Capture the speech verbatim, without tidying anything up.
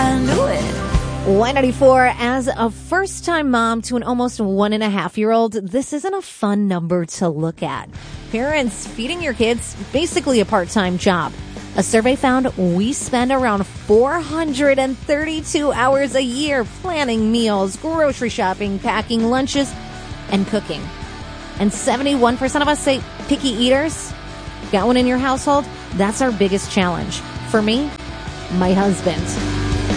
I knew it. Y ninety-four, as a first-time mom to an almost one and a half year old, this isn't a fun number to look at. Parents, feeding your kids, basically a part-time job. A survey found we spend around four hundred thirty-two hours a year planning meals, grocery shopping, packing lunches, and cooking. And seventy-one percent of us say picky eaters. Got one in your household? That's our biggest challenge. For me, my husband.